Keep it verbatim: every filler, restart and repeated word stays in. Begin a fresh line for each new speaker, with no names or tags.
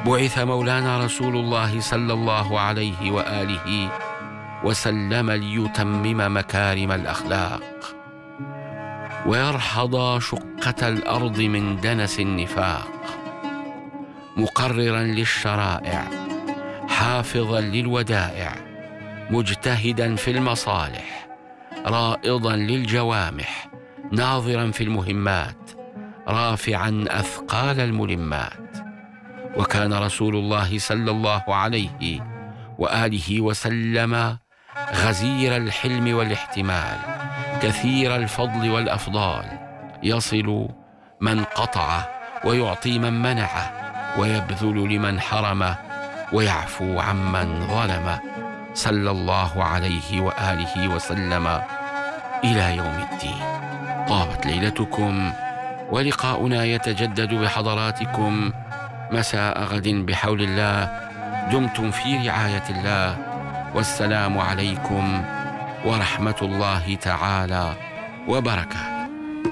بعث مولانا رسول الله صلى الله عليه وآله وسلم ليتمم مكارم الأخلاق ويرحض شقة الأرض من دنس النفاق، مقررا للشرائع حافظا للودائع، مجتهدا في المصالح رائضا للجوامح، ناظرا في المهمات رافعا أثقال الملمات. وكان رسول الله صلى الله عليه وآله وسلم غزير الحلم والاحتمال، كثير الفضل والأفضال، يصل من قطعه ويعطي من منعه، ويبذل لمن حرمه، ويعفو عمن ظلمه، صلى الله عليه وآله وسلم إلى يوم الدين. طابت ليلتكم، ولقاؤنا يتجدد بحضراتكم مساء غد بحول الله. دمتم في رعاية الله، والسلام عليكم ورحمة الله تعالى وبركاته.